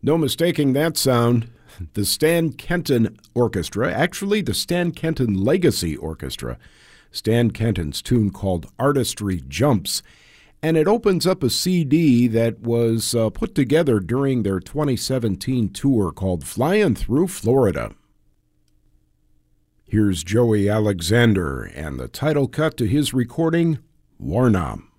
No mistaking that sound. The Stan Kenton Orchestra, actually the Stan Kenton Legacy Orchestra. Stan Kenton's tune called Artistry Jumps. And it opens up a CD that was put together during their 2017 tour called Flying Through Florida. Here's Joey Alexander and the title cut to his recording, Warnam.